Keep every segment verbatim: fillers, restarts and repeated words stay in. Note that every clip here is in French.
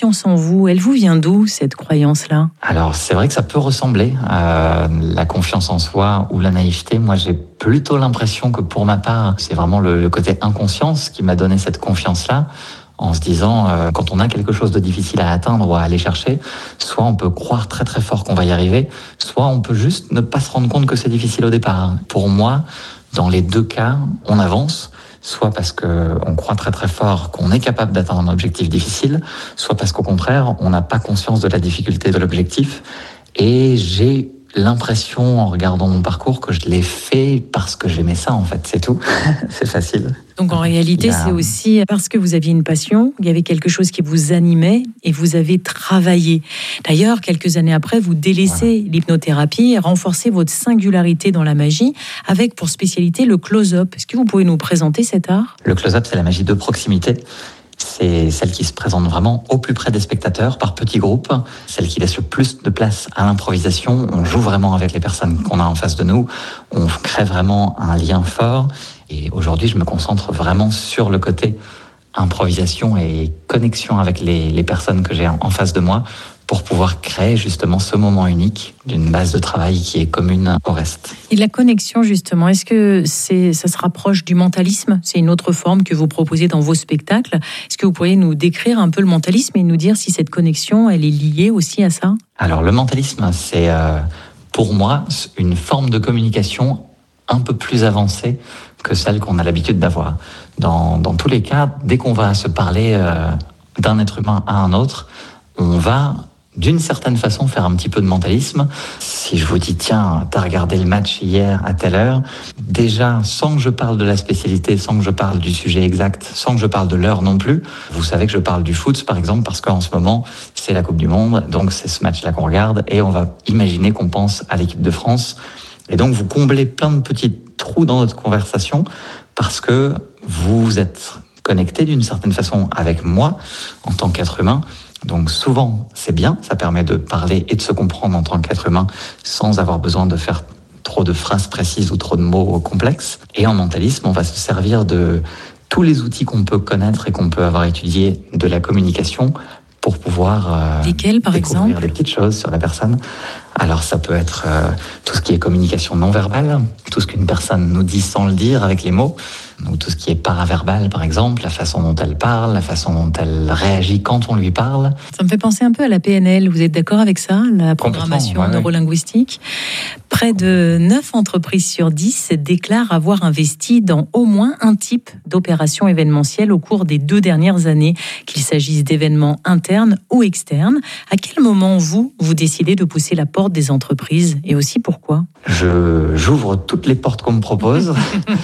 confiance en vous, elle vous vient d'où, cette croyance-là ? Alors, c'est vrai que ça peut ressembler à la confiance en soi ou la naïveté. Moi, j'ai plutôt l'impression que pour ma part, c'est vraiment le, le côté inconscience qui m'a donné cette confiance-là, en se disant, euh, quand on a quelque chose de difficile à atteindre ou à aller chercher, soit on peut croire très très fort qu'on va y arriver, soit on peut juste ne pas se rendre compte que c'est difficile au départ. Pour moi, dans les deux cas, on avance, soit parce qu'on croit très très fort qu'on est capable d'atteindre un objectif difficile, soit parce qu'au contraire, on n'a pas conscience de la difficulté de l'objectif. Et j'ai l'impression, en regardant mon parcours, que je l'ai fait parce que j'aimais ça, en fait, c'est tout. C'est facile. Donc en réalité, a... c'est aussi parce que vous aviez une passion, il y avait quelque chose qui vous animait et vous avez travaillé. D'ailleurs, quelques années après, vous délaissez voilà. l'hypnothérapie et renforcez votre singularité dans la magie avec pour spécialité le close-up. Est-ce que vous pouvez nous présenter cet art ? Le close-up, c'est la magie de proximité. C'est celle qui se présente vraiment au plus près des spectateurs, par petits groupes, celle qui laisse le plus de place à l'improvisation. On joue vraiment avec les personnes qu'on a en face de nous, on crée vraiment un lien fort. Et aujourd'hui, je me concentre vraiment sur le côté improvisation et connexion avec les, les personnes que j'ai en face de moi pour pouvoir créer justement ce moment unique d'une base de travail qui est commune au reste. Et la connexion justement, est-ce que c'est, ça se rapproche du mentalisme ? C'est une autre forme que vous proposez dans vos spectacles. Est-ce que vous pourriez nous décrire un peu le mentalisme et nous dire si cette connexion, elle est liée aussi à ça ? Alors le mentalisme, c'est euh, pour moi une forme de communication un peu plus avancée que celle qu'on a l'habitude d'avoir. Dans, dans tous les cas, dès qu'on va se parler euh, d'un être humain à un autre, on va d'une certaine façon faire un petit peu de mentalisme. Si je vous dis, tiens, t'as regardé le match hier à telle heure, déjà, sans que je parle de la spécialité, sans que je parle du sujet exact, sans que je parle de l'heure non plus, vous savez que je parle du foot, par exemple, parce qu'en ce moment, c'est la Coupe du Monde, donc c'est ce match-là qu'on regarde, et on va imaginer qu'on pense à l'équipe de France. Et donc, vous comblez plein de petits trous dans notre conversation, parce que vous êtes connecté d'une certaine façon avec moi, en tant qu'être humain. Donc souvent, c'est bien, ça permet de parler et de se comprendre en tant qu'être humain sans avoir besoin de faire trop de phrases précises ou trop de mots complexes. Et en mentalisme, on va se servir de tous les outils qu'on peut connaître et qu'on peut avoir étudiés de la communication pour pouvoir euh, Lesquels, par découvrir exemple des petites choses sur la personne. Alors ça peut être euh, tout ce qui est communication non verbale, tout ce qu'une personne nous dit sans le dire avec les mots, ou tout ce qui est paraverbal par exemple, la façon dont elle parle, la façon dont elle réagit quand on lui parle. Ça me fait penser un peu à la P N L, vous êtes d'accord avec ça, la programmation ouais, neurolinguistique ? Près de neuf entreprises sur dix déclarent avoir investi dans au moins un type d'opération événementielle au cours des deux dernières années, qu'il s'agisse d'événements internes ou externes. À quel moment, vous, vous décidez de pousser la porte des entreprises et aussi pourquoi ? Je, j'ouvre toutes les portes qu'on me propose.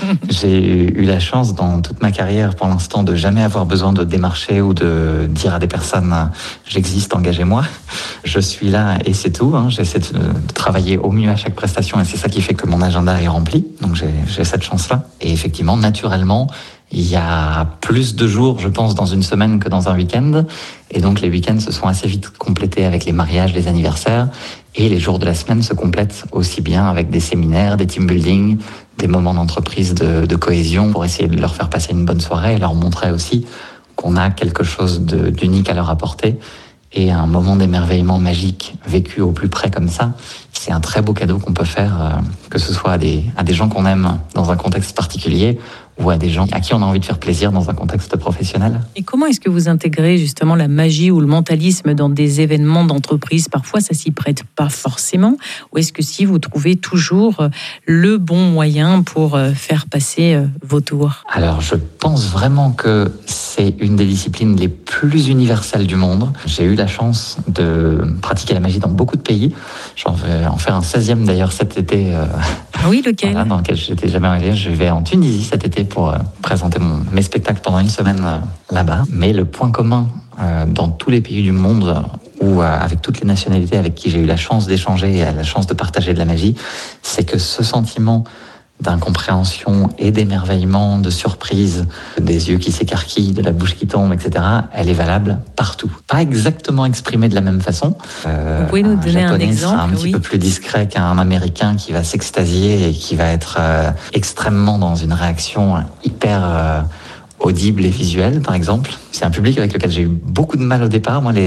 J'ai eu la chance dans toute ma carrière pour l'instant de jamais avoir besoin de démarcher ou de dire à des personnes « j'existe, engagez-moi ». Je suis là et c'est tout. Hein. J'essaie de, de travailler au mieux à chaque prestation et c'est ça qui fait que mon agenda est rempli. Donc j'ai, j'ai cette chance-là. Et effectivement, naturellement, il y a plus de jours, je pense, dans une semaine que dans un week-end. Et donc les week-ends se sont assez vite complétés avec les mariages, les anniversaires. Et les jours de la semaine se complètent aussi bien avec des séminaires, des team building, des moments d'entreprise de, de cohésion pour essayer de leur faire passer une bonne soirée et leur montrer aussi qu'on a quelque chose de, d'unique à leur apporter. Et un moment d'émerveillement magique vécu au plus près comme ça, c'est un très beau cadeau qu'on peut faire, euh, que ce soit à des, à des gens qu'on aime dans un contexte particulier ou à des gens à qui on a envie de faire plaisir dans un contexte professionnel. Et comment est-ce que vous intégrez justement la magie ou le mentalisme dans des événements d'entreprise ? Parfois, ça s'y prête pas forcément. Ou est-ce que si vous trouvez toujours le bon moyen pour faire passer vos tours ? Alors, je pense vraiment que c'est une des disciplines les plus universelles du monde. J'ai eu la chance de pratiquer la magie dans beaucoup de pays. J'en vais en faire un seizième d'ailleurs cet été. Euh, ah oui, lequel ? Voilà, dans lequel je n'étais jamais allé. Je vais en Tunisie cet été pour euh, présenter mon, mes spectacles pendant une semaine euh, là-bas. Mais le point commun euh, dans tous les pays du monde ou euh, avec toutes les nationalités avec qui j'ai eu la chance d'échanger et la chance de partager de la magie, c'est que ce sentiment d'incompréhension et d'émerveillement, de surprise, des yeux qui s'écarquillent, de la bouche qui tombe, et cetera, elle est valable partout. Pas exactement exprimée de la même façon. Euh, Vous pouvez nous donner un, un exemple ? Un petit oui. peu plus discret qu'un Américain qui va s'extasier et qui va être euh, extrêmement dans une réaction hyper euh, audible et visuelle, par exemple. C'est un public avec lequel j'ai eu beaucoup de mal au départ. Moi, les